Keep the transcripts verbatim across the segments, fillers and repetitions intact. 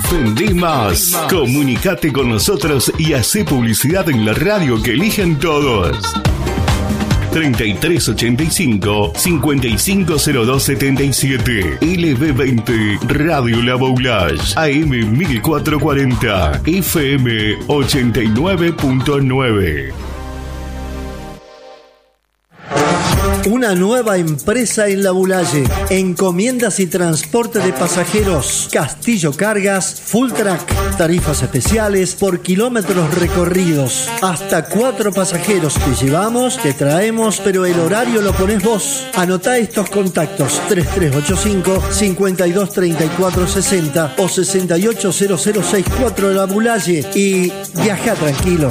Difundí más. Comunicate con nosotros y hacé publicidad en la radio que eligen todos. treinta y tres ochenta y cinco, cincuenta y cinco cero dos setenta y siete. L B veinte Radio La Boulage. A M mil cuatrocientos cuarenta. F M ochenta y nueve punto nueve. Una nueva empresa en La Boulaye. Encomiendas y transporte de pasajeros. Castillo Cargas, Full Track. Tarifas especiales por kilómetros recorridos. Hasta cuatro pasajeros te llevamos, te traemos, pero el horario lo pones vos. Anotá estos contactos: tres tres ocho cinco, cinco dos tres cuatro seis cero o sesenta y ocho cero cero sesenta y cuatro de La Boulaye y viaja tranquilo.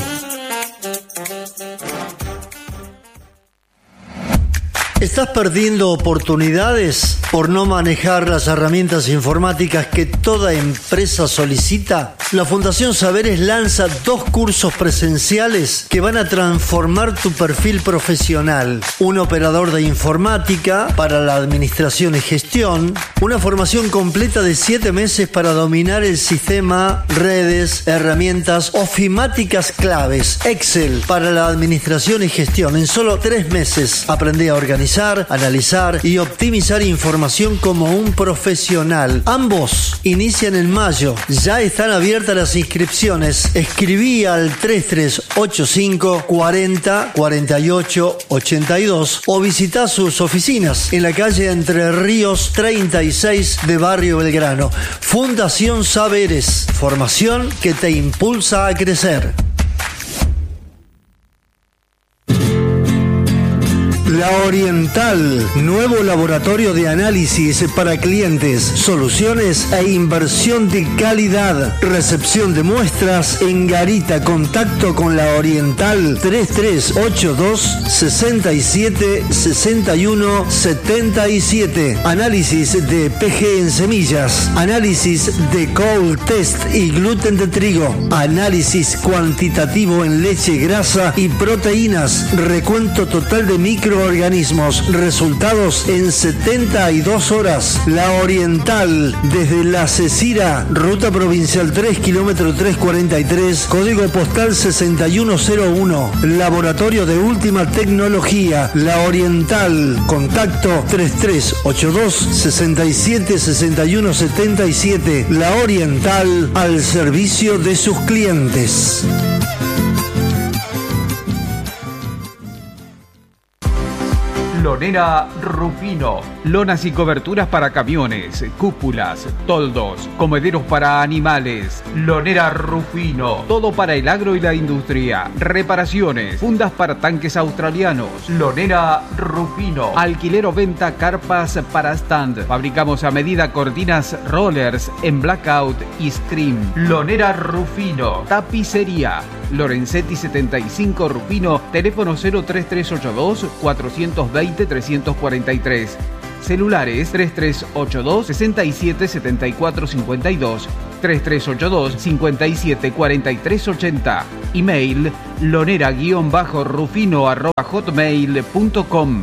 ¿Estás perdiendo oportunidades por no manejar las herramientas informáticas que toda empresa solicita? La Fundación Saberes lanza dos cursos presenciales que van a transformar tu perfil profesional. Un operador de informática para la administración y gestión. Una formación completa de siete meses para dominar el sistema, redes, herramientas ofimáticas claves. Excel para la administración y gestión. En solo tres meses aprende a organizar, analizar y optimizar información como un profesional. Ambos inician en mayo. Ya están abiertas las inscripciones. Escribí al tres tres ocho cinco, cuarenta, cuarenta y ocho, ochenta y dos o visita sus oficinas en la calle Entre Ríos treinta y seis de Barrio Belgrano. Fundación Saberes. Formación que te impulsa a crecer. La Oriental, nuevo laboratorio de análisis para clientes, soluciones e inversión de calidad. Recepción de muestras en Garita. Contacto con La Oriental tres tres ocho dos, seis siete, seis uno siete siete. Análisis de P G en semillas, análisis de Cold Test y gluten de trigo, análisis cuantitativo en leche, grasa y proteínas, recuento total de micro organismos, resultados en setenta y dos horas. La Oriental, desde La Cecira, ruta provincial tres, kilómetro trescientos cuarenta y tres, código postal sesenta y uno cero uno. Laboratorio de última tecnología. La Oriental. Contacto tres tres ocho dos, seis siete, seis uno siete siete. La Oriental, al servicio de sus clientes. Lonera Rufino. Lonas y coberturas para camiones, cúpulas, toldos, comederos para animales. Lonera Rufino. Todo para el agro y la industria. Reparaciones, fundas para tanques australianos. Lonera Rufino. Alquiler o venta carpas para stand. Fabricamos a medida cortinas rollers en blackout y scream. Lonera Rufino. Tapicería. Lorenzetti setenta y cinco Rufino. Teléfono cero tres tres ocho dos, cuatro dos cero, tres cuatro tres. Celulares tres tres ocho dos, seis siete, siete cuatro cinco dos, tres tres ocho dos, cinco siete cuatro tres ocho cero. Email lonera-rufino arroba hotmail punto com.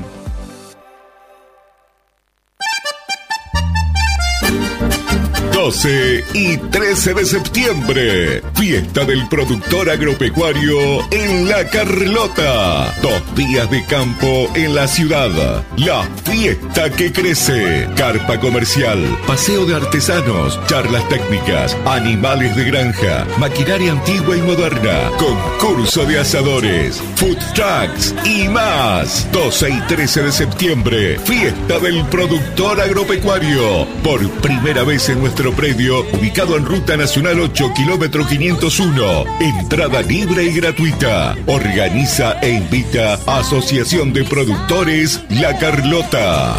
doce y trece de septiembre, fiesta del productor agropecuario en La Carlota. Dos días de campo en la ciudad. La fiesta que crece. Carpa comercial, paseo de artesanos, charlas técnicas, animales de granja, maquinaria antigua y moderna, concurso de asadores, food trucks y más. doce y trece de septiembre, fiesta del productor agropecuario. Por primera vez en nuestro predio, ubicado en Ruta Nacional ocho, kilómetro quinientos uno. Entrada libre y gratuita. Organiza e invita Asociación de Productores La Carlota.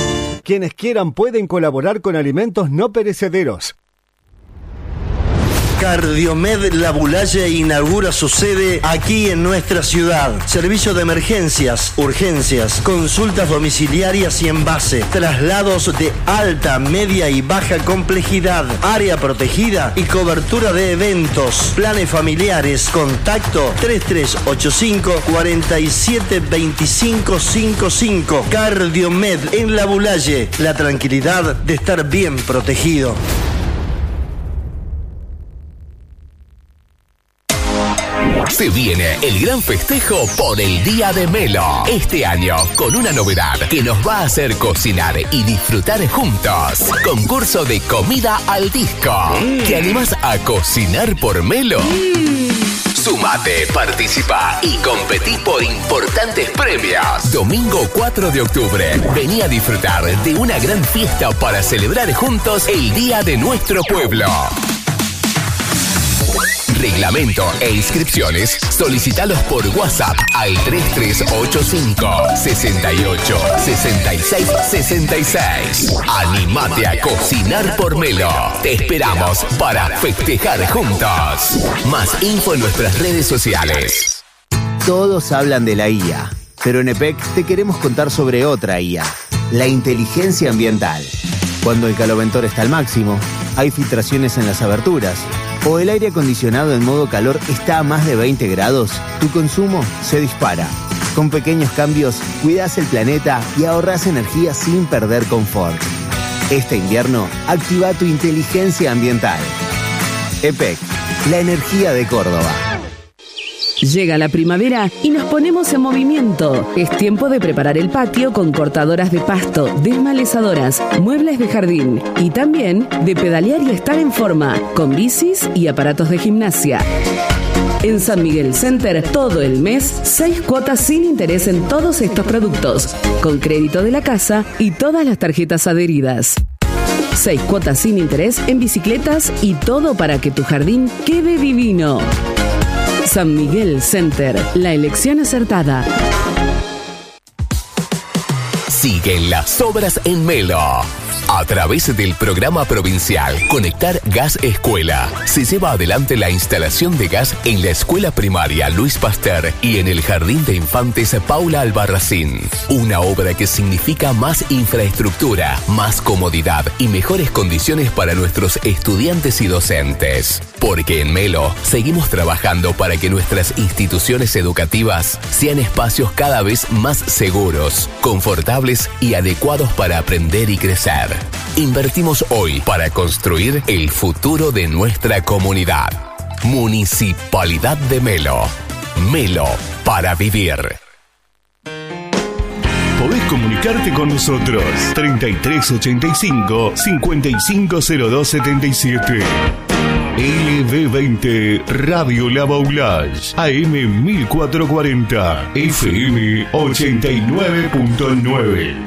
Quienes quieran pueden colaborar con alimentos no perecederos. Cardiomed Labulaye inaugura su sede aquí en nuestra ciudad. Servicio de emergencias, urgencias, consultas domiciliarias y envase, traslados de alta, media y baja complejidad, área protegida y cobertura de eventos, planes familiares. Contacto tres tres ocho cinco, cuatro siete dos cinco cinco cinco. Cardiomed en Labulaye, la tranquilidad de estar bien protegido. Se viene el gran festejo por el Día de Melo. Este año, con una novedad que nos va a hacer cocinar y disfrutar juntos. Concurso de comida al disco. Mm. ¿Te animás a cocinar por Melo? Mm. Sumate, participa y competí por importantes premios. Domingo cuatro de octubre. Vení a disfrutar de una gran fiesta para celebrar juntos el Día de nuestro pueblo. Reglamento e inscripciones, solicitalos por WhatsApp al tres tres ocho cinco, seis ocho, seis seis seis seis. Animate a cocinar por Melo. Te esperamos para festejar juntos. Más info en nuestras redes sociales. Todos hablan de la I A, pero en E P E C te queremos contar sobre otra I A, la inteligencia ambiental. Cuando el caloventor está al máximo, hay filtraciones en las aberturas, o el aire acondicionado en modo calor está a más de veinte grados, tu consumo se dispara. Con pequeños cambios, cuidás el planeta y ahorrás energía sin perder confort. Este invierno, activa tu inteligencia ambiental. E P E C, la energía de Córdoba. Llega la primavera y nos ponemos en movimiento. Es tiempo de preparar el patio con cortadoras de pasto, desmalezadoras, muebles de jardín y también de pedalear y estar en forma con bicis y aparatos de gimnasia. En San Miguel Center, todo el mes, seis cuotas sin interés en todos estos productos, con crédito de la casa y todas las tarjetas adheridas. Seis cuotas sin interés en bicicletas y todo para que tu jardín quede divino. San Miguel Center, la elección acertada. Siguen las obras en Melo. A través del programa provincial Conectar Gas Escuela, se lleva adelante la instalación de gas en la escuela primaria Luis Pasteur y en el Jardín de Infantes Paula Albarracín. Una obra que significa más infraestructura, más comodidad y mejores condiciones para nuestros estudiantes y docentes. Porque en Melo seguimos trabajando para que nuestras instituciones educativas sean espacios cada vez más seguros, confortables y adecuados para aprender y crecer. Invertimos hoy para construir el futuro de nuestra comunidad. Municipalidad de Melo. Melo para vivir. Podés comunicarte con nosotros. treinta y tres ochenta y cinco, cincuenta y cinco cero dos setenta y siete. L B veinte Radio La Baulage, A M mil cuatrocientos cuarenta, F M ochenta y nueve punto nueve.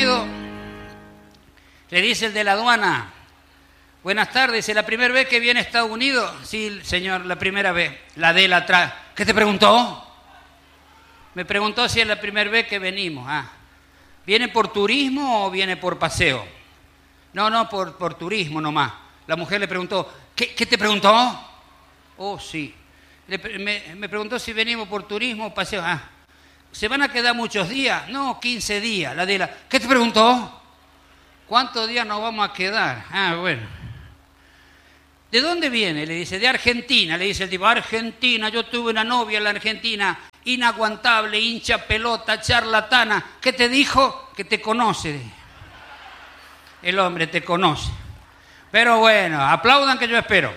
Le dice el de la aduana: buenas tardes, ¿es la primera vez que viene a Estados Unidos? Sí, señor, la primera vez. La de la atrás. ¿Qué te preguntó? Me preguntó si es la primera vez que venimos. Ah. ¿Viene por turismo o viene por paseo? No, no, por, por turismo nomás. La mujer le preguntó: ¿qué, qué te preguntó? Oh, sí. Le, me, me preguntó si venimos por turismo o paseo. Ah. ¿Se van a quedar muchos días? No, quince días. La de la... ¿Qué te preguntó? ¿Cuántos días nos vamos a quedar? Ah, bueno. ¿De dónde viene? Le dice, de Argentina. Le dice el tipo, Argentina, yo tuve una novia en la Argentina, inaguantable, hincha pelota, charlatana. ¿Qué te dijo? Que te conoce. El hombre te conoce. Pero bueno, aplaudan que yo espero.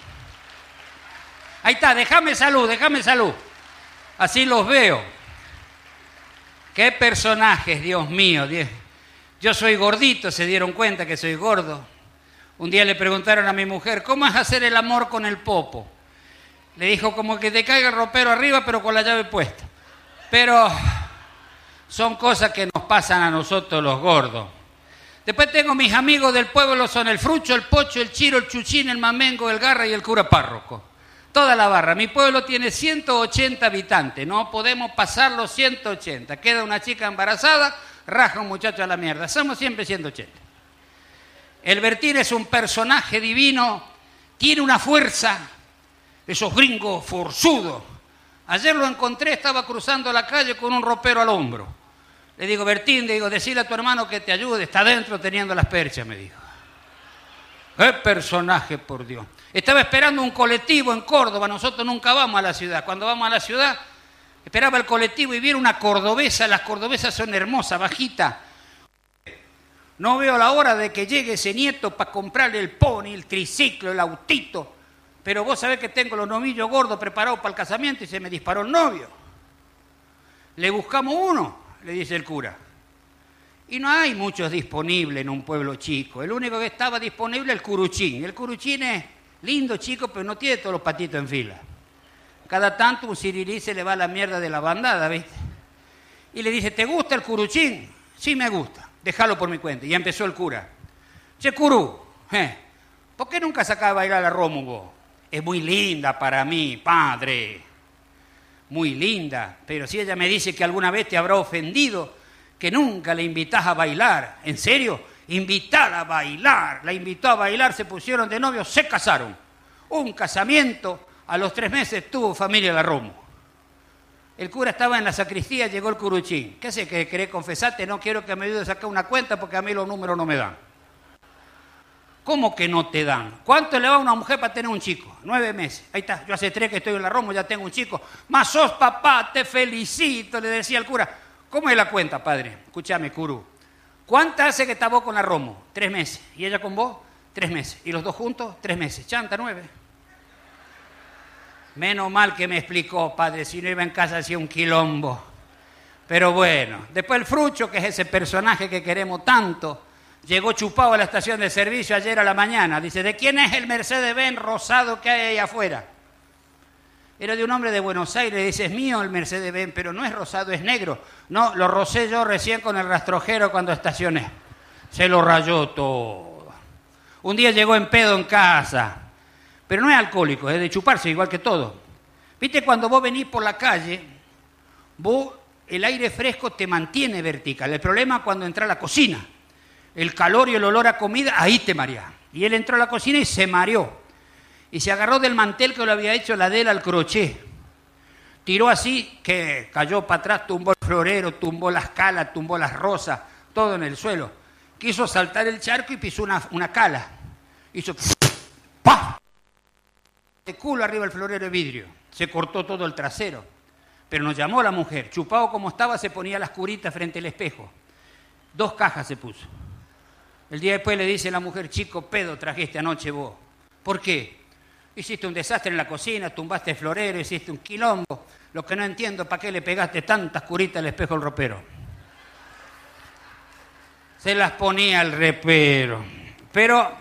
Ahí está, déjame salud, déjame salud. Así los veo. Qué personajes, Dios mío, Dios. Yo soy gordito, se dieron cuenta que soy gordo. Un día le preguntaron a mi mujer, ¿cómo es hacer el amor con el popo? Le dijo, como que te caiga el ropero arriba, pero con la llave puesta. Pero son cosas que nos pasan a nosotros los gordos. Después tengo mis amigos del pueblo, son el Frucho, el Pocho, el Chiro, el Chuchín, el Mamengo, el Garra y el cura párroco. Toda la barra. Mi pueblo tiene ciento ochenta habitantes, no podemos pasar los ciento ochenta. Queda una chica embarazada, raja un muchacho a la mierda. Somos siempre ciento ochenta. El Bertín es un personaje divino tiene una fuerza, esos gringos forzudos. Ayer lo encontré, estaba cruzando la calle con un ropero al hombro. Le digo, Bertín, le digo, decile a tu hermano que te ayude, está adentro teniendo las perchas, me dijo. ¡Qué personaje, por Dios! Estaba esperando un colectivo en Córdoba, nosotros nunca vamos a la ciudad. Cuando vamos a la ciudad, esperaba el colectivo y viera una cordobesa, las cordobesas son hermosas, bajitas. No veo la hora de que llegue ese nieto para comprarle el pony, el triciclo, el autito. Pero vos sabés que tengo los novillos gordos preparados para el casamiento y se me disparó el novio. Le buscamos uno, le dice el cura. Y no hay muchos disponibles en un pueblo chico. El único que estaba disponible es el curuchín. El curuchín es lindo, chico, pero no tiene todos los patitos en fila. Cada tanto un cirilí se le va la mierda de la bandada, ¿viste? Y le dice, ¿te gusta el curuchín? Sí, me gusta. Déjalo por mi cuenta. Y empezó el cura. Che, curú, eh, ¿por qué nunca sacás a bailar a Rómulo? Es muy linda para mí, padre. Muy linda. Pero si ella me dice que alguna vez te habrá ofendido, que nunca le invitás a bailar. ¿En serio? Invitar a bailar. La invitó a bailar, se pusieron de novios, se casaron. Un casamiento, a los tres meses tuvo familia la Romo. El cura estaba en la sacristía, llegó el curuchín. ¿Qué hace? ¿Que querés confesarte? No quiero que me ayude a sacar una cuenta porque a mí los números no me dan. ¿Cómo que no te dan? ¿Cuánto le va a una mujer para tener un chico? Nueve meses. Ahí está, yo hace tres que estoy en la Romo, ya tengo un chico. Más sos papá, te felicito, le decía el cura. ¿Cómo es la cuenta, padre? Escúchame, curú. ¿Cuánto hace que está vos con la Romo? Tres meses. ¿Y ella con vos? Tres meses. ¿Y los dos juntos? Tres meses. Chanta, nueve. Menos mal que me explicó, padre, si no iba en casa hacía un quilombo. Pero bueno, después el Frucho, que es ese personaje que queremos tanto, llegó chupado a la estación de servicio ayer a la mañana. Dice, ¿de quién es el Mercedes-Benz rosado que hay ahí afuera? Era de un hombre de Buenos Aires. Dice, es mío el Mercedes-Benz, pero no es rosado, es negro. No, lo rocé yo recién con el rastrojero cuando estacioné. Se lo rayó todo. Un día llegó en pedo en casa. Pero no es alcohólico, es de chuparse igual que todo. ¿Viste cuando vos venís por la calle, vos el aire fresco te mantiene vertical? El problema es cuando entra a la cocina. El calor y el olor a comida, ahí te mareás. Y él entró a la cocina y se mareó. Y se agarró del mantel que lo había hecho la de él al crochet. Tiró así, que cayó para atrás, tumbó el florero, tumbó las calas, tumbó las rosas, todo en el suelo. Quiso saltar el charco y pisó una, una cala. Hizo ¡pah! De culo arriba el florero de vidrio. Se cortó todo el trasero. Pero nos llamó la mujer. Chupado como estaba, se ponía las curitas frente al espejo. Dos cajas se puso. El día después le dice la mujer, chico, pedo trajiste anoche vos. ¿Por qué? Hiciste un desastre en la cocina, tumbaste el florero, hiciste un quilombo. Lo que no entiendo, ¿para qué le pegaste tantas curitas al espejo al ropero? Se las ponía al repero. Pero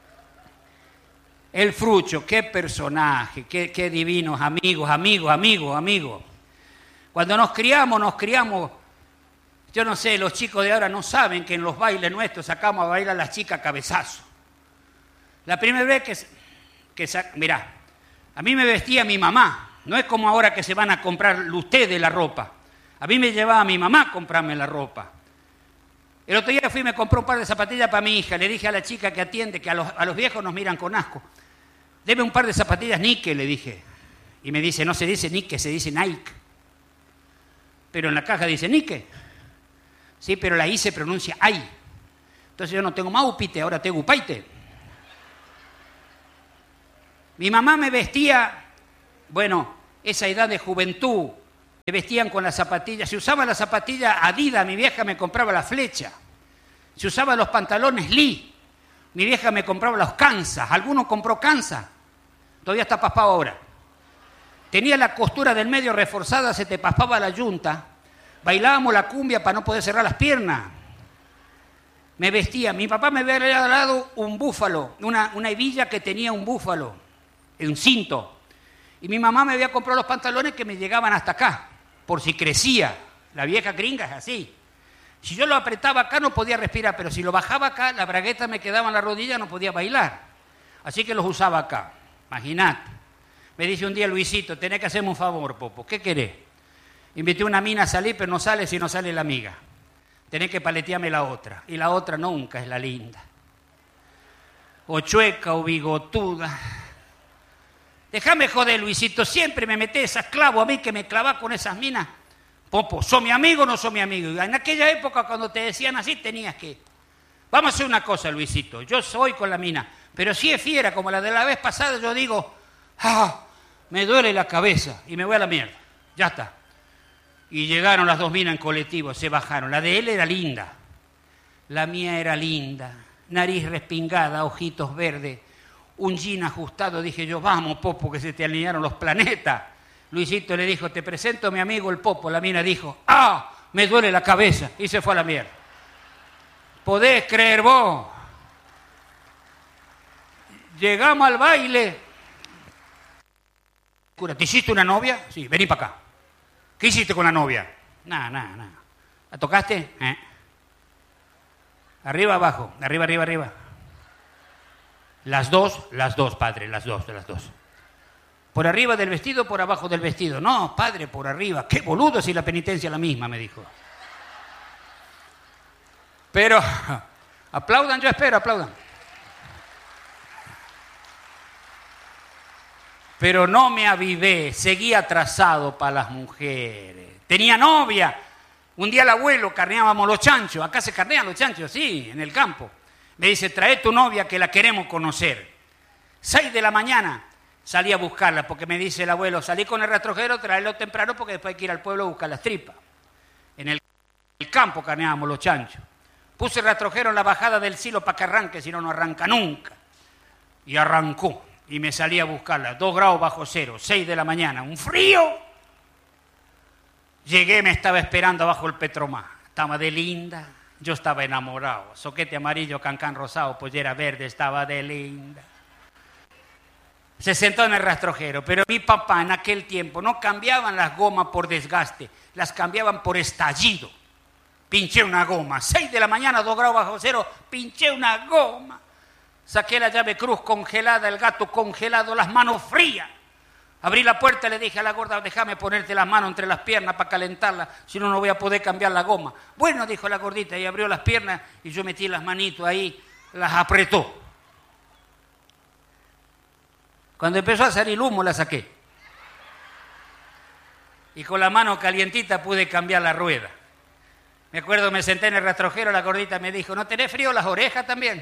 el Frucho, qué personaje, qué, qué divinos amigos, amigos, amigos, amigos. Cuando nos criamos, nos criamos. Yo no sé, los chicos de ahora no saben que en los bailes nuestros sacamos a bailar a las chicas cabezazo. La primera vez que... que mirá, a mí me vestía mi mamá. No es como ahora que se van a comprar ustedes la ropa. A mí me llevaba mi mamá a comprarme la ropa. El otro día fui y me compró un par de zapatillas para mi hija. Le dije a la chica que atiende, que a los, a los viejos nos miran con asco. Deme un par de zapatillas Nike, le dije. Y me dice, no se dice Nike, se dice Nike. Pero en la caja dice Nike. Sí, pero la I se pronuncia Ay. Entonces yo no tengo Maupite, ahora tengo Upaite. Mi mamá me vestía, bueno, esa edad de juventud, me vestían con las zapatillas. Se usaba la zapatilla Adidas, mi vieja me compraba la Flecha. Se usaban los pantalones Lee, mi vieja me compraba los Kansas. ¿Alguno compró Kansas? Todavía está paspado ahora. Tenía la costura del medio reforzada, se te paspaba la yunta. Bailábamos la cumbia para no poder cerrar las piernas. Me vestía. Mi papá me había dado un búfalo, una, una hebilla que tenía un búfalo, un cinto. Y mi mamá me había comprado los pantalones que me llegaban hasta acá, por si crecía. La vieja gringa es así. Si yo lo apretaba acá no podía respirar, pero si lo bajaba acá, la bragueta me quedaba en la rodilla, no podía bailar. Así que los usaba acá. Imagínate. Me dice un día Luisito, tenés que hacerme un favor, Popo. ¿Qué querés? Invité a una mina a salir, pero no sale si no sale la amiga. Tenés que paletearme la otra. Y la otra nunca es la linda. O chueca o bigotuda. Déjame joder, Luisito, siempre me metés a clavo a mí que me clavás con esas minas. Popo, ¿sos mi amigo o no sos mi amigo? Y en aquella época cuando te decían así tenías que... Vamos a hacer una cosa, Luisito, yo soy con la mina, pero si es fiera como la de la vez pasada, yo digo, ah, me duele la cabeza y me voy a la mierda. Ya está. Y llegaron las dos minas en colectivo, se bajaron. La de él era linda, la mía era linda, nariz respingada, ojitos verdes, un jean ajustado. Dije yo, vamos, Popo, que se te alinearon los planetas. Luisito le dijo, te presento a mi amigo el Popo. La mina dijo, ah, me duele la cabeza, y se fue a la mierda. ¿Podés creer vos? Llegamos al baile. ¿Te hiciste una novia? Sí, vení para acá. ¿Qué hiciste con la novia? Nada, nada, nada. ¿La tocaste? ¿Eh? Arriba, abajo, arriba, arriba, arriba. Las dos, las dos, padre, las dos, las dos. ¿Por arriba del vestido o por abajo del vestido? No, padre, por arriba. Qué boludo si la penitencia es la misma, me dijo. Pero, aplaudan, yo espero, aplaudan. Pero no me avivé, seguí atrasado para las mujeres. Tenía novia. Un día el abuelo carneábamos los chanchos. Acá se carnean los chanchos, sí, en el campo. Me dice, trae tu novia que la queremos conocer. Seis de la mañana salí a buscarla, porque me dice el abuelo, salí con el rastrojero, tráelo temprano porque después hay que ir al pueblo a buscar las tripas. En el, el campo carneábamos los chanchos. Puse el rastrojero en la bajada del silo para que arranque, si no, no arranca nunca. Y arrancó. Y me salí a buscarla. Dos grados bajo cero, seis de la mañana. Un frío. Llegué, me estaba esperando abajo el Petromar. Estaba de linda. Yo estaba enamorado. Soquete amarillo, cancán rosado, pollera verde, estaba de linda. Se sentó en el rastrojero. Pero mi papá en aquel tiempo no cambiaban las gomas por desgaste. Las cambiaban por estallido. Pinché una goma. Seis de la mañana, dos grados bajo cero, pinché una goma. Saqué la llave cruz congelada, el gato congelado, las manos frías. Abrí la puerta y le dije a la gorda, déjame ponerte las manos entre las piernas para calentarla, si no, no voy a poder cambiar la goma. Bueno, dijo la gordita, y abrió las piernas y yo metí las manitos ahí, las apretó. Cuando empezó a salir humo, la saqué. Y con la mano calientita pude cambiar la rueda. Me acuerdo, me senté en el rastrojero, la gordita me dijo, ¿no tenés frío las orejas también?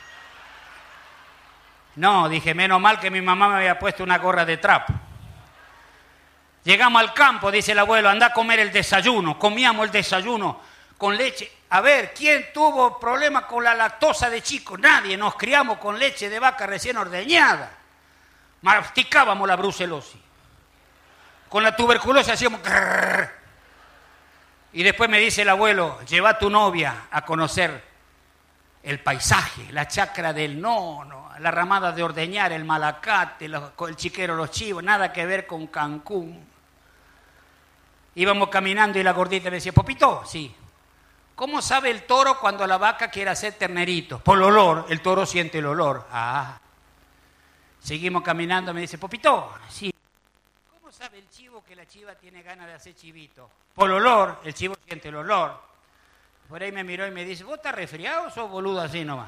No, dije, menos mal que mi mamá me había puesto una gorra de trapo. Llegamos al campo, dice el abuelo, anda a comer el desayuno. Comíamos el desayuno con leche. A ver, ¿quién tuvo problemas con la lactosa de chico? Nadie, nos criamos con leche de vaca recién ordeñada. Masticábamos la brucelosis. Con la tuberculosis hacíamos... Grrr. Y después me dice el abuelo, lleva a tu novia a conocer el paisaje, la chacra del nono, la ramada de ordeñar, el malacate, los, el chiquero, los chivos, nada que ver con Cancún. Íbamos caminando y la gordita me decía, Popito, sí, ¿cómo sabe el toro cuando la vaca quiere hacer ternerito? Por el olor, el toro siente el olor. Ah. Seguimos caminando, me dice, Popito, sí, ¿cómo sabe el chivo que la chiva tiene ganas de hacer chivito? Por el olor, el chivo siente el olor. Por ahí me miró y me dice, ¿vos estás resfriado o sos boludo así nomás?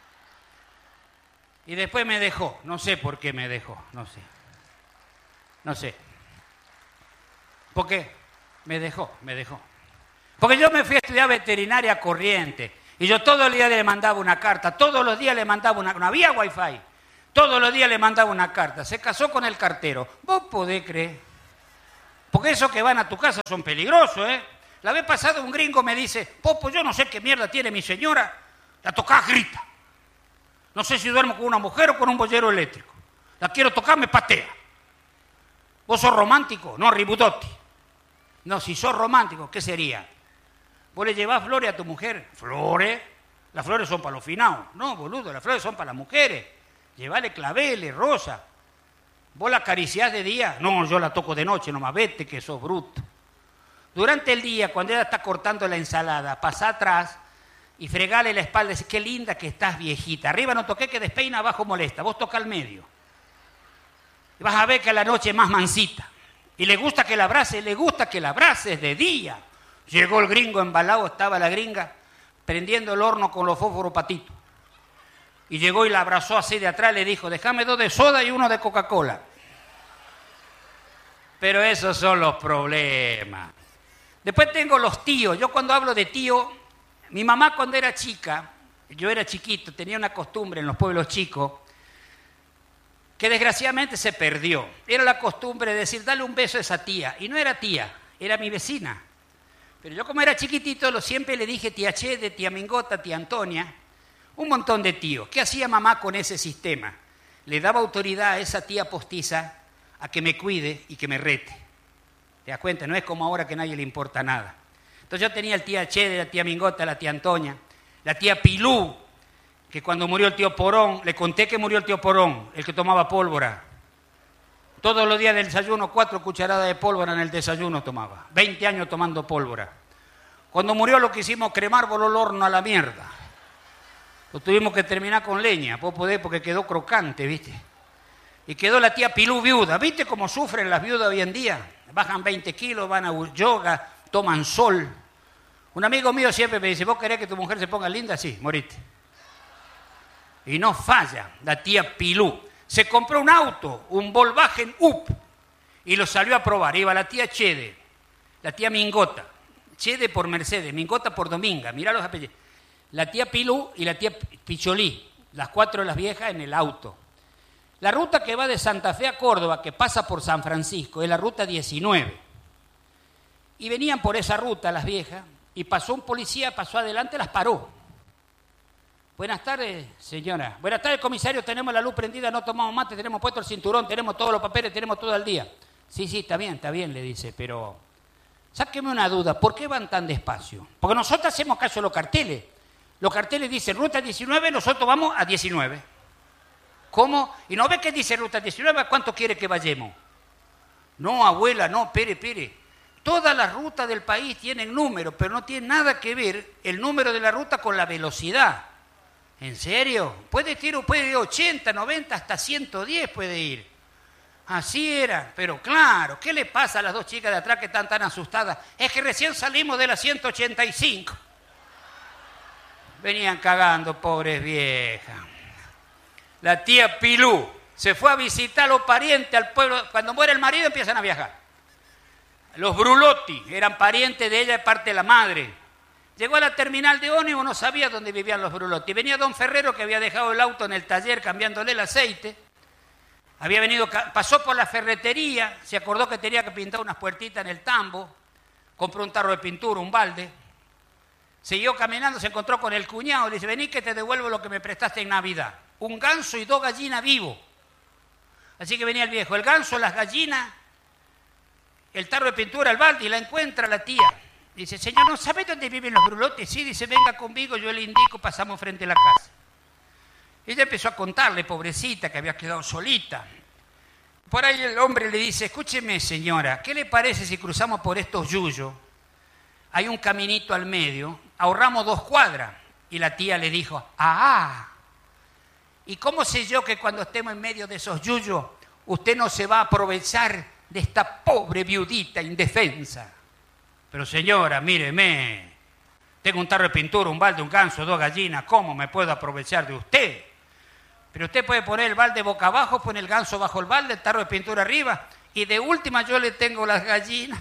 Y después me dejó, no sé por qué me dejó, no sé. No sé. ¿Por qué? Me dejó, me dejó. Porque yo me fui a estudiar veterinaria corriente y yo todos los días le mandaba una carta, todos los días le mandaba una... No había wifi, todos los días le mandaba una carta. Se casó con el cartero. ¿Vos podés creer? Porque esos que van a tu casa son peligrosos, ¿eh? La vez pasada un gringo me dice, Popo, yo no sé qué mierda tiene mi señora, la tocaba grita. No sé si duermo con una mujer o con un bollero eléctrico. La quiero tocar, me patea. ¿Vos sos romántico? No, ribudotti. No, si sos romántico, ¿qué sería? ¿Vos le llevás flores a tu mujer? ¿Flores? Las flores son para los finados. No, boludo, las flores son para las mujeres. Llevale claveles, rosas. ¿Vos la acariciás de día? No, yo la toco de noche, nomás vete que sos bruto. Durante el día, cuando ella está cortando la ensalada, pasa atrás y fregale la espalda y dice, qué linda que estás, viejita. Arriba no toqué que despeina, abajo molesta. Vos toca al medio. Y vas a ver que a la noche es más mansita. Y le gusta que la abraces, le gusta que la abraces de día. Llegó el gringo embalado, estaba la gringa prendiendo el horno con los fósforos patitos. Y llegó y la abrazó así de atrás, le dijo, déjame dos de soda y uno de Coca-Cola. Pero esos son los problemas. Después tengo los tíos. Yo cuando hablo de tío, mi mamá cuando era chica, yo era chiquito, tenía una costumbre en los pueblos chicos que desgraciadamente se perdió. Era la costumbre de decir, dale un beso a esa tía. Y no era tía, era mi vecina. Pero yo como era chiquitito, lo siempre le dije tía Chede, tía Mingota, tía Antonia, un montón de tíos. ¿Qué hacía mamá con ese sistema? Le daba autoridad a esa tía postiza a que me cuide y que me rete. ¿Te das cuenta? No es como ahora que a nadie le importa nada. Entonces yo tenía el tía Chede, la tía Mingota, la tía Antonia, la tía Pilú, que cuando murió el tío Porón, le conté que murió el tío Porón, el que tomaba pólvora. Todos los días del desayuno, cuatro cucharadas de pólvora en el desayuno tomaba. veinte años tomando pólvora. Cuando murió lo quisimos cremar, voló el horno a la mierda. Lo tuvimos que terminar con leña, por poder, porque quedó crocante, ¿viste? Y quedó la tía Pilú viuda. ¿Viste cómo sufren las viudas hoy en día? Bajan veinte kilos, van a yoga, toman sol. Un amigo mío siempre me dice, ¿vos querés que tu mujer se ponga linda? Sí, morite. Y no falla, la tía Pilú. Se compró un auto, un Volkswagen Up, y lo salió a probar. Iba la tía Chede, la tía Mingota, Chede por Mercedes, Mingota por Dominga, mirá los apellidos. La tía Pilú y la tía Picholí, las cuatro de las viejas en el auto. La ruta que va de Santa Fe a Córdoba, que pasa por San Francisco, es la ruta diecinueve. Y venían por esa ruta las viejas, y pasó un policía, pasó adelante, las paró. Buenas tardes, señora. Buenas tardes, comisario. Tenemos la luz prendida, no tomamos mate, tenemos puesto el cinturón, tenemos todos los papeles, tenemos todo el día. Sí, sí, está bien, está bien, le dice, pero sáqueme una duda, ¿por qué van tan despacio? Porque nosotros hacemos caso a los carteles. Los carteles dicen ruta diecinueve, nosotros vamos a diecinueve. ¿Cómo? ¿Y no ve que dice ruta diecinueve? ¿A cuánto quiere que vayamos? No, abuela, no, pere, pere. Todas las rutas del país tienen números, pero no tiene nada que ver el número de la ruta con la velocidad. ¿En serio? Puede ir, puede ir ochenta, noventa, hasta ciento diez puede ir. Así era, pero claro, ¿qué le pasa a las dos chicas de atrás que están tan asustadas? Es que recién salimos de la ciento ochenta y cinco. Venían cagando, pobres viejas. La tía Pilú se fue a visitar a los parientes al pueblo. Cuando muere el marido empiezan a viajar. Los Brulotti eran parientes de ella de parte de la madre. Llegó a la terminal de ómnibus, no sabía dónde vivían los Brulotti. Venía don Ferrero, que había dejado el auto en el taller cambiándole el aceite. Había venido, pasó por la ferretería, se acordó que tenía que pintar unas puertitas en el tambo. Compró un tarro de pintura, un balde. Siguió caminando, se encontró con el cuñado. Le dice, vení que te devuelvo lo que me prestaste en Navidad. Un ganso y dos gallinas vivos. Así que venía el viejo, el ganso, las gallinas, el tarro de pintura, el balde, y la encuentra la tía. Dice, señor, ¿no sabe dónde viven los Brulotti? Sí, dice, venga conmigo, yo le indico, pasamos frente a la casa. Ella empezó a contarle, pobrecita, que había quedado solita. Por ahí el hombre le dice, escúcheme, señora, ¿qué le parece si cruzamos por estos yuyos? Hay un caminito al medio, ahorramos dos cuadras. Y la tía le dijo, ah, ¿y cómo sé yo que cuando estemos en medio de esos yuyos, usted no se va a aprovechar de esta pobre viudita indefensa? Pero señora, míreme, tengo un tarro de pintura, un balde, un ganso, dos gallinas, ¿cómo me puedo aprovechar de usted? Pero usted puede poner el balde boca abajo, pone el ganso bajo el balde, el tarro de pintura arriba, y de última yo le tengo las gallinas.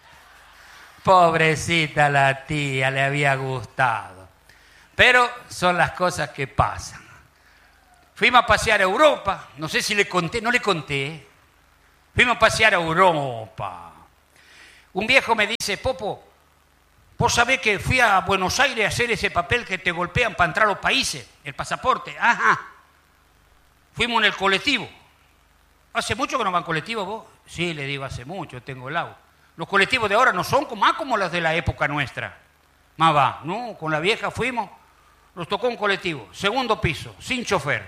Pobrecita la tía, le había gustado. Pero son las cosas que pasan. Fuimos a pasear a Europa, no sé si le conté, no le conté. Fuimos a pasear a Europa. Un viejo me dice, Popo, vos sabés que fui a Buenos Aires a hacer ese papel que te golpean para entrar a los países, el pasaporte. Ajá. Fuimos en el colectivo. ¿Hace mucho que no van colectivos vos? Sí, le digo, hace mucho, tengo el auto. Los colectivos de ahora no son más como los de la época nuestra. Más va, ¿no? Con la vieja fuimos, nos tocó un colectivo, segundo piso, sin chofer.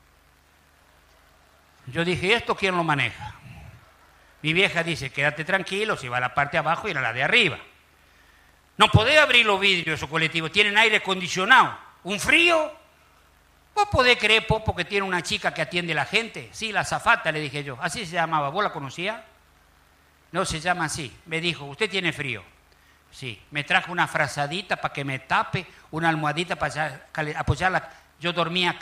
Yo dije, ¿esto quién lo maneja? Mi vieja dice, quédate tranquilo, si va a la parte de abajo y a la de arriba. No podés abrir los vidrios de esos colectivos, tienen aire acondicionado. ¿Un frío? ¿Vos podés creer, Popo, que tiene una chica que atiende a la gente? Sí, la azafata, le dije yo. Así se llamaba. ¿Vos la conocías? No, se llama así. Me dijo, ¿usted tiene frío? Sí. Me trajo una frazadita para que me tape, una almohadita para apoyarla. Yo dormía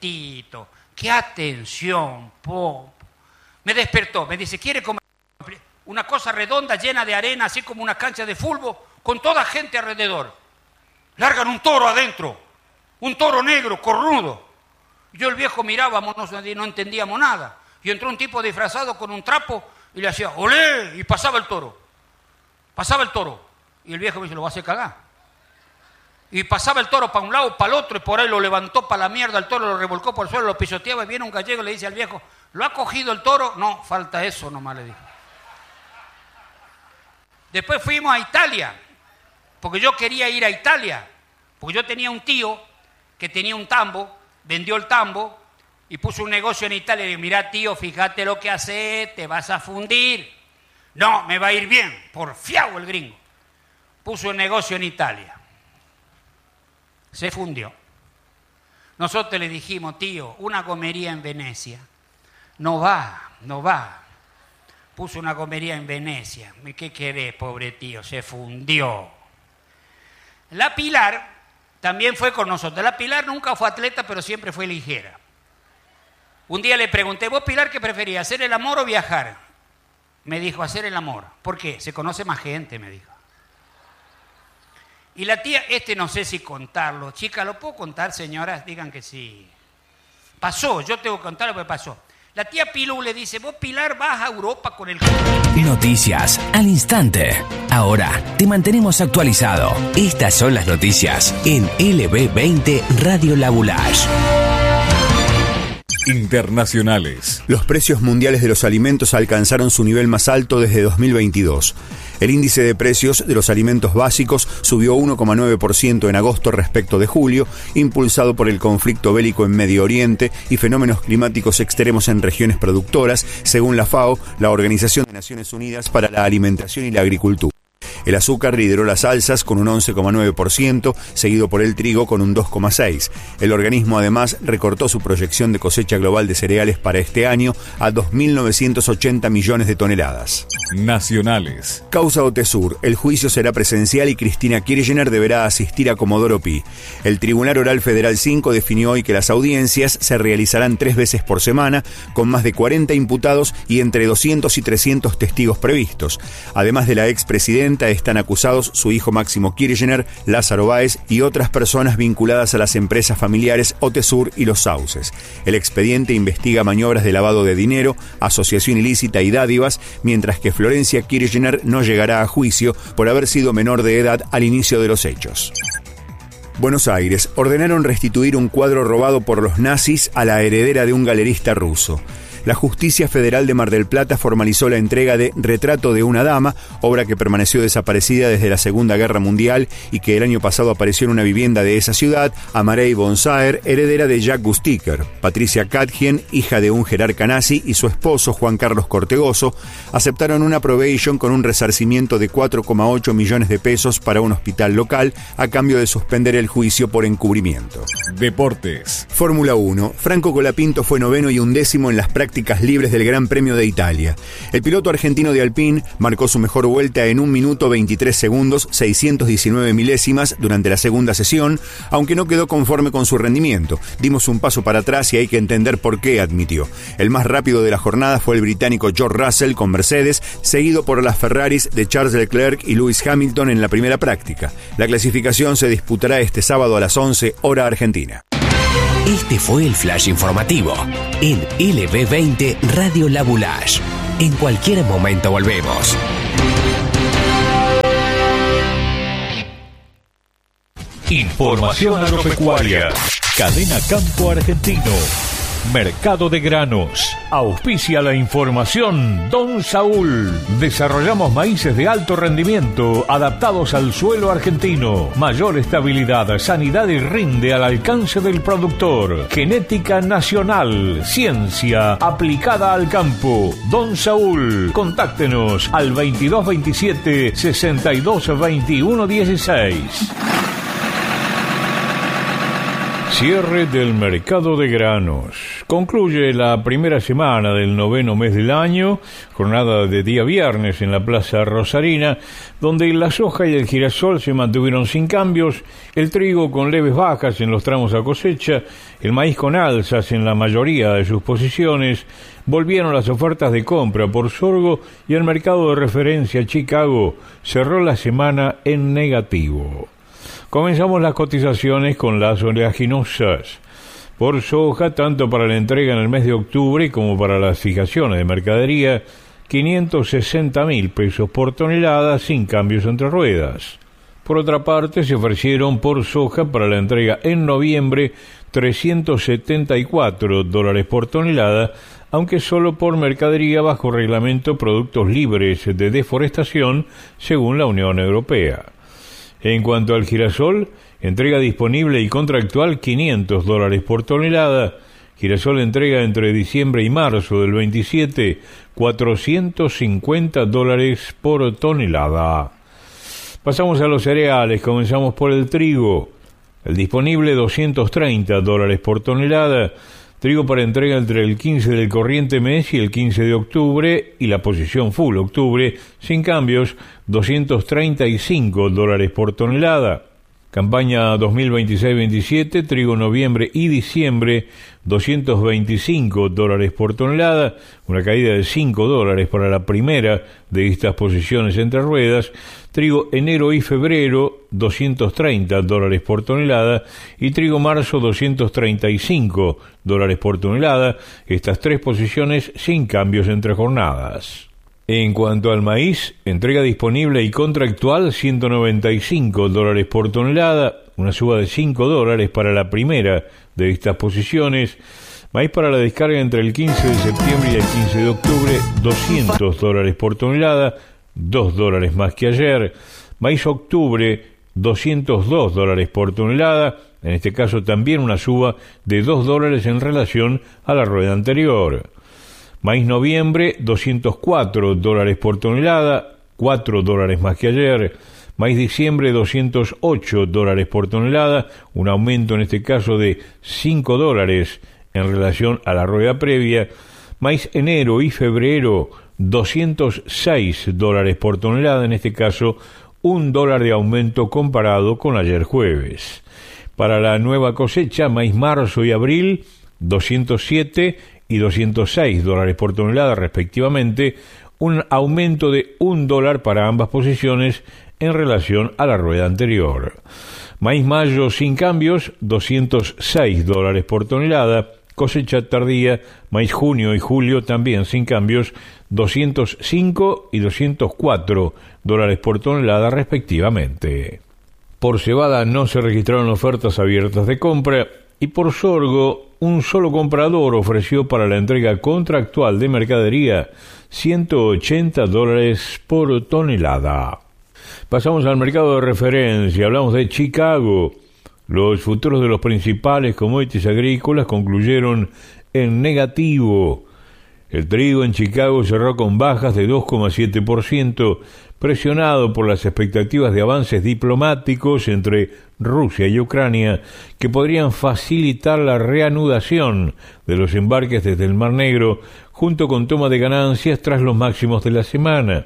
calientito. ¡Qué atención, Popo! Me despertó, me dice, ¿quiere comer? una cosa redonda llena de arena, así como una cancha de fútbol, con toda gente alrededor. Largan un toro adentro, un toro negro, cornudo. Yo el viejo mirábamos, no, no entendíamos nada. Y entró un tipo disfrazado con un trapo y le hacía ¡olé! Y pasaba el toro. Pasaba el toro. Y el viejo me dice, lo va a hacer cagar. Y pasaba el toro para un lado, para el otro, y por ahí lo levantó para la mierda, el toro lo revolcó por el suelo, lo pisoteaba, y viene un gallego y le dice al viejo, ¿lo ha cogido el toro? No, falta eso nomás, le dijo. Después fuimos a Italia, porque yo quería ir a Italia, porque yo tenía un tío que tenía un tambo, vendió el tambo y puso un negocio en Italia. Y le dije, mira tío, fíjate lo que haces, te vas a fundir. No, me va a ir bien, porfiado el gringo. Puso un negocio en Italia. Se fundió. Nosotros le dijimos, tío, una gomería en Venecia. No va, no va. Puso una gomería en Venecia. ¿Qué querés, pobre tío? Se fundió. La Pilar también fue con nosotros. La Pilar nunca fue atleta, pero siempre fue ligera. Un día le pregunté, ¿vos, Pilar, qué preferías, hacer el amor o viajar? Me dijo, hacer el amor. ¿Por qué? Se conoce más gente, me dijo. Y la tía, este no sé si contarlo. Chica, ¿lo puedo contar, señoras? Digan que sí. Pasó, yo tengo que contarlo, pero pasó. La tía Pilu le dice, vos, Pilar, vas a Europa con el... Noticias al instante. Ahora te mantenemos actualizado. Estas son las noticias en L B veinte Radio La Boulage. Internacionales. Los precios mundiales de los alimentos alcanzaron su nivel más alto desde dos mil veintidós. El índice de precios de los alimentos básicos subió uno coma nueve por ciento en agosto respecto de julio, impulsado por el conflicto bélico en Medio Oriente y fenómenos climáticos extremos en regiones productoras, según la FAO, la Organización de Naciones Unidas para la Alimentación y la Agricultura. El azúcar lideró las alzas con un once coma nueve por ciento, seguido por el trigo con un dos coma seis por ciento. El organismo además recortó su proyección de cosecha global de cereales para este año a dos mil novecientos ochenta millones de toneladas. Nacionales. Causa Otesur. El juicio será presencial y Cristina Kirchner deberá asistir a Comodoro Pi. El Tribunal Oral Federal cinco definió hoy que las audiencias se realizarán tres veces por semana, con más de cuarenta imputados y entre doscientos y trescientos testigos previstos. Además de la expresidenta, están acusados su hijo Máximo Kirchner, Lázaro Báez y otras personas vinculadas a las empresas familiares Otesur y Los Sauces. El expediente investiga maniobras de lavado de dinero, asociación ilícita y dádivas, mientras que Florencia Kirchner no llegará a juicio por haber sido menor de edad al inicio de los hechos. Buenos Aires. Ordenaron restituir un cuadro robado por los nazis a la heredera de un galerista ruso. La Justicia Federal de Mar del Plata formalizó la entrega de Retrato de una dama, obra que permaneció desaparecida desde la Segunda Guerra Mundial y que el año pasado apareció en una vivienda de esa ciudad, a Marey von Saer, heredera de Jack Gusticker. Patricia Katjen, hija de un jerarca nazi, y su esposo, Juan Carlos Cortegoso, aceptaron una probation con un resarcimiento de cuatro coma ocho millones de pesos para un hospital local, a cambio de suspender el juicio por encubrimiento. Deportes. Fórmula uno. Franco Colapinto fue noveno y undécimo en las prácticas libres del Gran Premio de Italia. El piloto argentino de Alpine marcó su mejor vuelta en un minuto veintitrés segundos, seiscientos diecinueve milésimas durante la segunda sesión, aunque no quedó conforme con su rendimiento. Dimos un paso para atrás y hay que entender por qué, admitió. El más rápido de la jornada fue el británico George Russell con Mercedes, seguido por las Ferraris de Charles Leclerc y Lewis Hamilton en la primera práctica. La clasificación se disputará este sábado a las once, hora argentina. Este fue el flash informativo en L B veinte Radio La Boulage. En cualquier momento volvemos. Información agropecuaria. Cadena Campo Argentino. Mercado de granos. Auspicia la información Don Saúl. Desarrollamos maíces de alto rendimiento adaptados al suelo argentino. Mayor estabilidad, sanidad y rinde al alcance del productor. Genética nacional. Ciencia aplicada al campo. Don Saúl. Contáctenos al veintidós veintisiete sesenta y dos veintiuno dieciséis. Cierre del mercado de granos. Concluye la primera semana del noveno mes del año, jornada de día viernes en la Plaza Rosarina, donde la soja y el girasol se mantuvieron sin cambios, el trigo con leves bajas en los tramos a cosecha, el maíz con alzas en la mayoría de sus posiciones, volvieron las ofertas de compra por sorgo y el mercado de referencia Chicago cerró la semana en negativo. Comenzamos las cotizaciones con las oleaginosas. Por soja, tanto para la entrega en el mes de octubre como para las fijaciones de mercadería, quinientos sesenta mil pesos por tonelada sin cambios entre ruedas. Por otra parte, se ofrecieron por soja para la entrega en noviembre trescientos setenta y cuatro dólares por tonelada, aunque solo por mercadería bajo reglamento productos libres de deforestación según la Unión Europea. En cuanto al girasol, entrega disponible y contractual quinientos dólares por tonelada. Girasol entrega entre diciembre y marzo del veintisiete, cuatrocientos cincuenta dólares por tonelada. Pasamos a los cereales, comenzamos por el trigo. El disponible doscientos treinta dólares por tonelada. Trigo para entrega entre el quince del corriente mes y el quince de octubre y la posición full octubre, sin cambios, doscientos treinta y cinco dólares por tonelada. Campaña dos mil veintiséis veintisiete, trigo noviembre y diciembre, doscientos veinticinco dólares por tonelada, una caída de cinco dólares para la primera de estas posiciones entre ruedas. Trigo enero y febrero, doscientos treinta dólares por tonelada, y trigo marzo, doscientos treinta y cinco dólares por tonelada, estas tres posiciones sin cambios entre jornadas. En cuanto al maíz, entrega disponible y contractual ciento noventa y cinco dólares por tonelada, una suba de cinco dólares para la primera de estas posiciones. Maíz para la descarga entre el quince de septiembre y el quince de octubre, doscientos dólares por tonelada, dos dólares más que ayer. Maíz octubre, doscientos dos dólares por tonelada, en este caso también una suba de dos dólares en relación a la rueda anterior. Maíz noviembre, doscientos cuatro dólares por tonelada, cuatro dólares más que ayer. Maíz diciembre, doscientos ocho dólares por tonelada, un aumento en este caso de cinco dólares en relación a la rueda previa. Maíz enero y febrero, doscientos seis dólares por tonelada, en este caso un dólar de aumento comparado con ayer jueves. Para la nueva cosecha, maíz marzo y abril, doscientos siete y doscientos seis dólares por tonelada respectivamente, un aumento de un dólar para ambas posiciones en relación a la rueda anterior. Maíz mayo sin cambios, doscientos seis dólares por tonelada. Cosecha tardía, maíz junio y julio también sin cambios, doscientos cinco y doscientos cuatro dólares por tonelada respectivamente. Por cebada no se registraron ofertas abiertas de compra y por sorgo un solo comprador ofreció para la entrega contractual de mercadería ciento ochenta dólares por tonelada. Pasamos al mercado de referencia, hablamos de Chicago. Los futuros de los principales commodities agrícolas concluyeron en negativo. El trigo en Chicago cerró con bajas de dos coma siete por ciento, presionado por las expectativas de avances diplomáticos entre Rusia y Ucrania que podrían facilitar la reanudación de los embarques desde el Mar Negro, junto con toma de ganancias tras los máximos de la semana.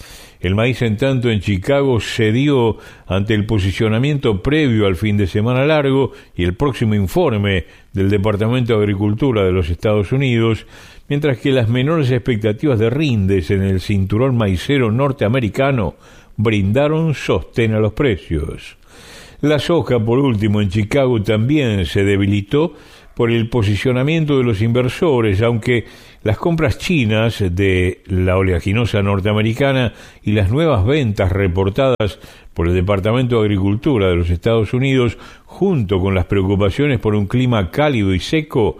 El maíz, en tanto, en Chicago cedió ante el posicionamiento previo al fin de semana largo y el próximo informe del Departamento de Agricultura de los Estados Unidos, mientras que las menores expectativas de rindes en el cinturón maicero norteamericano brindaron sostén a los precios. La soja, por último, en Chicago también se debilitó por el posicionamiento de los inversores, aunque las compras chinas de la oleaginosa norteamericana y las nuevas ventas reportadas por el Departamento de Agricultura de los Estados Unidos, junto con las preocupaciones por un clima cálido y seco,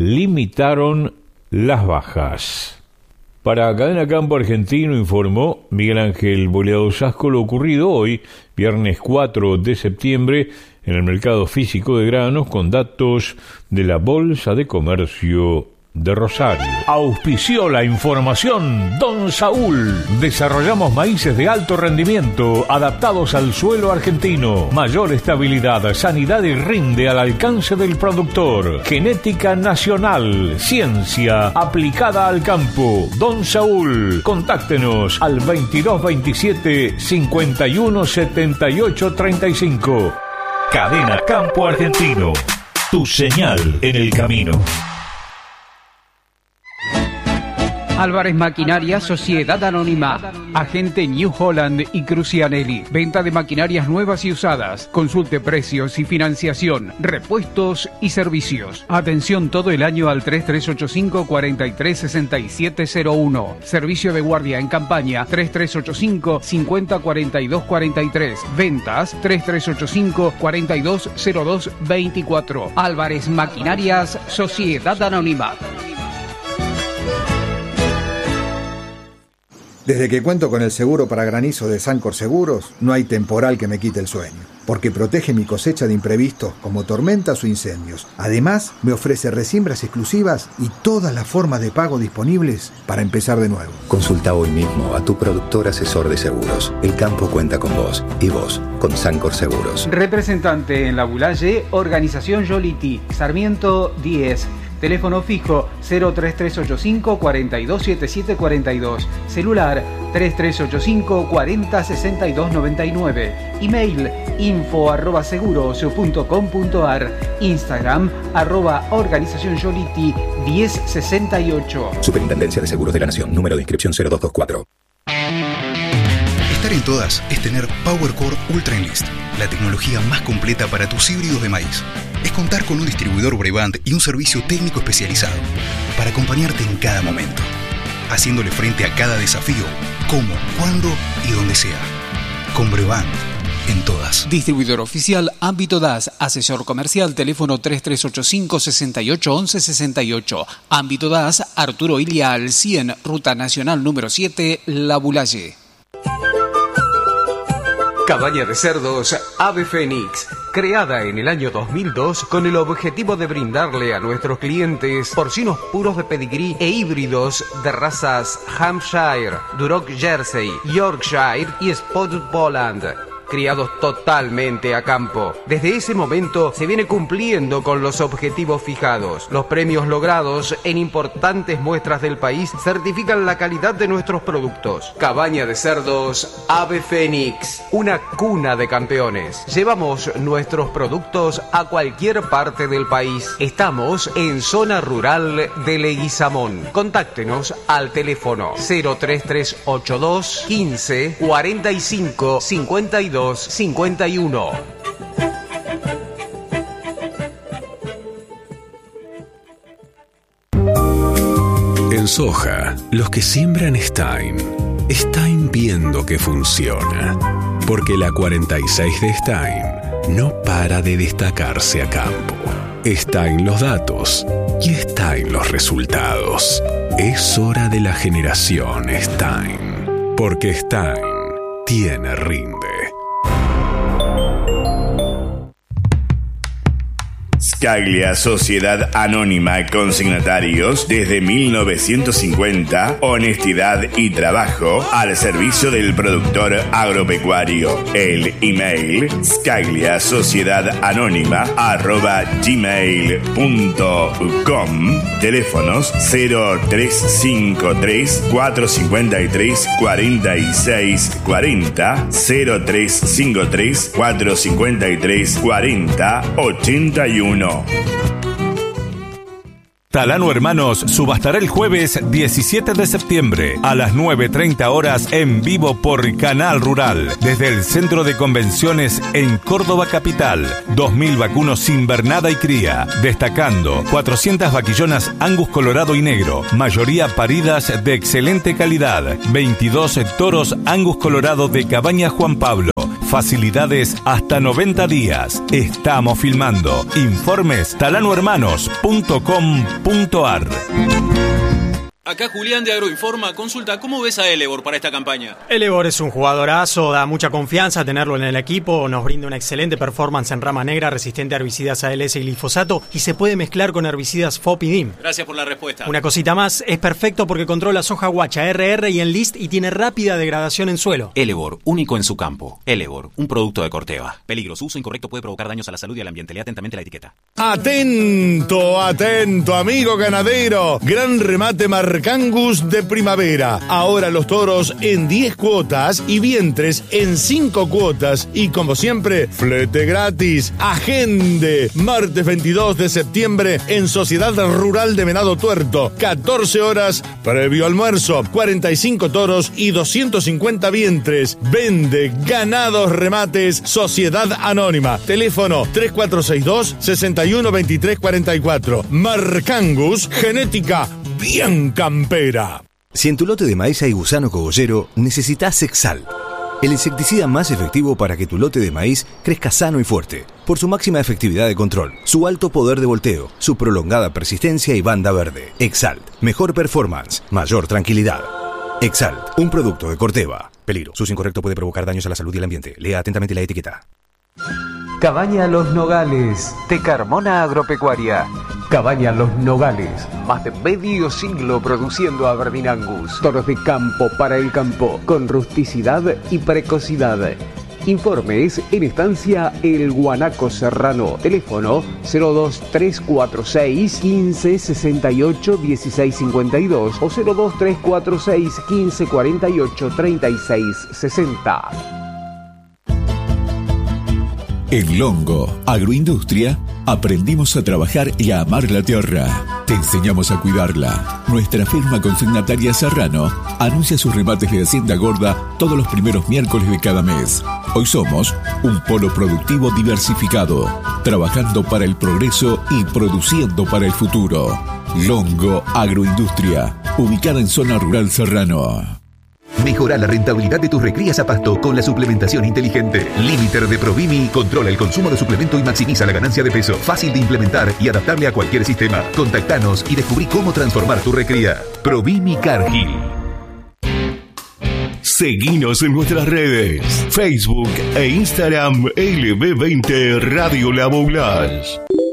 limitaron las bajas. Para Cadena Campo Argentino informó Miguel Ángel Boleado Sasco lo ocurrido hoy, viernes cuatro de septiembre, en el mercado físico de granos con datos de la Bolsa de Comercio de Rosario. Auspició la información Don Saúl. Desarrollamos maíces de alto rendimiento adaptados al suelo argentino. Mayor estabilidad, sanidad y rinde al alcance del productor. Genética nacional, ciencia aplicada al campo. Don Saúl, contáctenos al veintidós veintisiete cincuenta y uno setenta y ocho treinta y cinco. Cadena Campo Argentino, tu señal en el camino. Álvarez Maquinaria, Sociedad Anónima, agente New Holland y Crucianelli. Venta de maquinarias nuevas y usadas. Consulte precios y financiación, repuestos y servicios. Atención todo el año al tres tres ocho cinco, cuatro tres seis siete cero uno. Servicio de guardia en campaña tres tres ocho cinco, cincuenta cuarenta y dos cuarenta y tres. Ventas tres tres ocho cinco, cuarenta y dos cero dos veinticuatro. Álvarez Maquinarias, Sociedad Anónima. Desde que cuento con el seguro para granizo de Sancor Seguros, no hay temporal que me quite el sueño, porque protege mi cosecha de imprevistos como tormentas o incendios. Además, me ofrece resiembras exclusivas y todas las formas de pago disponibles para empezar de nuevo. Consulta hoy mismo a tu productor asesor de seguros. El campo cuenta con vos y vos con Sancor Seguros. Representante en La Bulaye, Organización Yoliti, Sarmiento diez. Teléfono fijo cero tres tres ocho cinco, cuatro dos siete siete cuatro dos. Celular tres tres ocho cinco, cuarenta sesenta y dos noventa y nueve. Email info arroba seguros punto com punto ar. Instagram arroba organización Yoliti diez sesenta y ocho. Superintendencia de Seguros de la Nación. Número de inscripción cero dos dos cuatro. Estar en todas es tener PowerCore Ultra Enlist, la tecnología más completa para tus híbridos de maíz. Es contar con un distribuidor Brevant y un servicio técnico especializado para acompañarte en cada momento, haciéndole frente a cada desafío, como, cuándo y donde sea. Con Brevant, en todas. Distribuidor oficial Ámbito D A S, asesor comercial, teléfono tres tres ocho cinco, sesenta y ocho once sesenta y ocho. Ámbito D A S, Arturo Ilia al cien, Ruta Nacional número siete, La Bulaye. Cabaña de cerdos Ave Fénix, creada en el año dos mil dos con el objetivo de brindarle a nuestros clientes porcinos puros de pedigrí e híbridos de razas Hampshire, Duroc Jersey, Yorkshire y Spotted Poland, criados totalmente a campo. Desde ese momento se viene cumpliendo con los objetivos fijados. Los premios logrados en importantes muestras del país certifican la calidad de nuestros productos. Cabaña de cerdos Ave Fénix, una cuna de campeones. Llevamos nuestros productos a cualquier parte del país. Estamos en zona rural de Leguizamón. Contáctenos al teléfono cero tres tres ocho dos, quince, cuarenta y cinco, cincuenta y dos cincuenta y uno. En soja, los que siembran Stein, Stein viendo que funciona. Porque la cuarenta y seis de Stein no para de destacarse a campo. Stein los datos y Stein los resultados. Es hora de la generación Stein. Porque Stein tiene rinde. Scaglia, Sociedad Anónima, consignatarios desde mil novecientos cincuenta, honestidad y trabajo al servicio del productor agropecuario. El email scaglia sociedad anónima arroba gmail punto com. Teléfonos cero tres cinco tres, cuatro cinco tres, cuatro seis cuatro cero, cero tres cinco tres, cuatro cinco tres, cuatro cero, ochenta y uno. Talano Hermanos subastará el jueves diecisiete de septiembre a las nueve treinta horas en vivo por Canal Rural desde el Centro de Convenciones en Córdoba Capital. dos mil vacunos sin bernada y cría, destacando cuatrocientas vaquillonas Angus colorado y negro, mayoría paridas de excelente calidad, veintidós toros Angus colorado de Cabaña Juan Pablo. Facilidades hasta noventa días. Estamos filmando. Informes talano hermanos punto com punto ar. Acá Julián de Agroinforma. Consulta, ¿cómo ves a Elevor para esta campaña? Elevor es un jugadorazo, da mucha confianza tenerlo en el equipo, nos brinda una excelente performance en rama negra, resistente a herbicidas A L S y glifosato, y se puede mezclar con herbicidas F O P y D I M. Gracias por la respuesta. Una cosita más, es perfecto porque controla soja guacha, R R y Enlist y tiene rápida degradación en suelo. Elevor, único en su campo. Elevor, un producto de Corteva. Peligro, su uso incorrecto puede provocar daños a la salud y al ambiente. Lea atentamente la etiqueta. Atento, atento, amigo ganadero. Gran remate Marcangus de primavera. Ahora los toros en diez cuotas y vientres en cinco cuotas. Y como siempre, flete gratis. Agende. Martes veintidós de septiembre en Sociedad Rural de Venado Tuerto. catorce horas previo almuerzo. cuarenta y cinco toros y doscientos cincuenta vientres. Vende ganados remates Sociedad Anónima. Teléfono tres cuatro seis dos, seis uno dos tres cuatro cuatro. Marcangus, genética bien campera. Si en tu lote de maíz hay gusano cogollero, necesitas Exalt, el insecticida más efectivo para que tu lote de maíz crezca sano y fuerte, por su máxima efectividad de control, su alto poder de volteo, su prolongada persistencia y banda verde. Exalt, mejor performance, mayor tranquilidad. Exalt, un producto de Corteva. Peligro, su uso incorrecto puede provocar daños a la salud y el ambiente. Lea atentamente la etiqueta. Cabaña Los Nogales, de Carmona Agropecuaria. Cabaña Los Nogales, más de medio siglo produciendo Aberdeen Angus. Toros de campo para el campo, con rusticidad y precocidad. Informes en estancia El Guanaco Serrano. Teléfono cero dos tres cuatro seis, quince sesenta y ocho, dieciséis cincuenta y dos o cero dos tres cuatro seis, quince cuarenta y ocho, treinta y seis sesenta. En Longo Agroindustria aprendimos a trabajar y a amar la tierra. Te enseñamos a cuidarla. Nuestra firma consignataria Serrano anuncia sus remates de Hacienda Gorda todos los primeros miércoles de cada mes. Hoy somos un polo productivo diversificado, trabajando para el progreso y produciendo para el futuro. Longo Agroindustria, ubicada en zona rural Serrano. Mejora la rentabilidad de tus recrías a pasto con la suplementación inteligente. Limiter de Provimi controla el consumo de suplemento y maximiza la ganancia de peso. Fácil de implementar y adaptable a cualquier sistema. Contactanos y descubrí cómo transformar tu recría. Provimi Cargill. Seguinos en nuestras redes, Facebook e Instagram L B veinte Radio La Boulage.